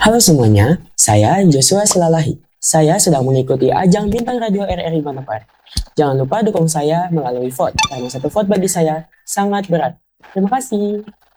Halo semuanya, saya Joshua Silalahi. Saya sedang mengikuti ajang Bintang Radio RRI Manokwari. Jangan lupa dukung saya melalui vote, karena satu vote bagi saya sangat berat. Terima kasih.